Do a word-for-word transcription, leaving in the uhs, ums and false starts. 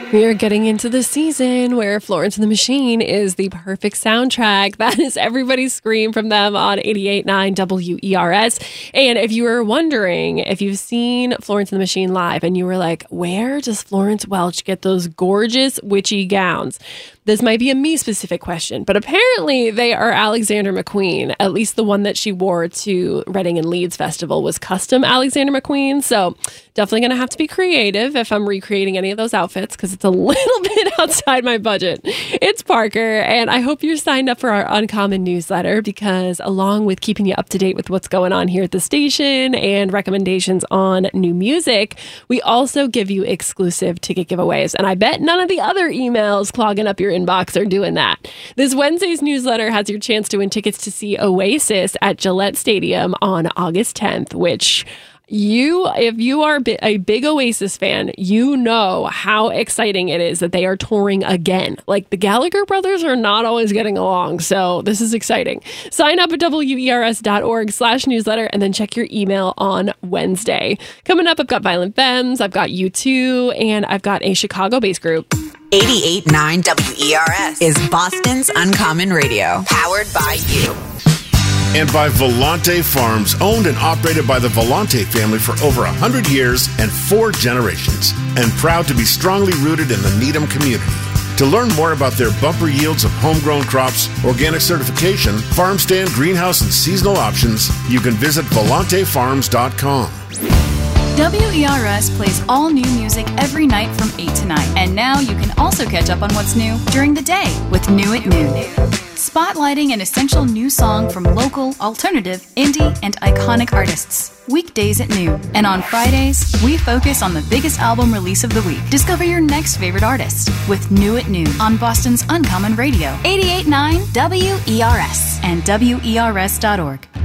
We are getting into the season where Florence and the Machine is the perfect soundtrack. That is everybody's scream from them on eighty-eight point nine W E R S. And if you were wondering if you've seen Florence and the Machine live and you were like, where does Florence Welch get those gorgeous witchy gowns? This might be a me-specific question, but apparently they are Alexander McQueen. At least the one that she wore to Reading and Leeds Festival was custom Alexander McQueen. So definitely going to have to be creative if I'm recreating any of those outfits because it's a little bit outside my budget. It's Parker, and I hope you're signed up for our Uncommon newsletter because along with keeping you up to date with what's going on here at the station and recommendations on new music, we also give you exclusive ticket giveaways. And I bet none of the other emails clogging up your inbox are doing that. This Wednesday's newsletter has your chance to win tickets to see Oasis at Gillette Stadium on August tenth, which you, if you are a big Oasis fan, you know how exciting it is that they are touring again. Like the Gallagher brothers are not always getting along, so this is exciting. Sign up at wers.org slash newsletter and then check your email on Wednesday. Coming up, I've got Violent Femmes, I've got U two, and I've got a Chicago-based group. eighty-eight point nine W E R S is Boston's Uncommon Radio, powered by you. And by Volante Farms, owned and operated by the Volante family for over one hundred years and four generations, and proud to be strongly rooted in the Needham community. To learn more about their bumper yields of homegrown crops, organic certification, farm stand, greenhouse, and seasonal options, you can visit volante farms dot com. W E R S plays all new music every night from eight to nine. And now you can also catch up on what's new during the day with New at Noon. Spotlighting an essential new song from local, alternative, indie, and iconic artists. Weekdays at noon. And on Fridays, we focus on the biggest album release of the week. Discover your next favorite artist with New at Noon on Boston's Uncommon Radio. eighty-eight point nine W E R S and W E R S dot org.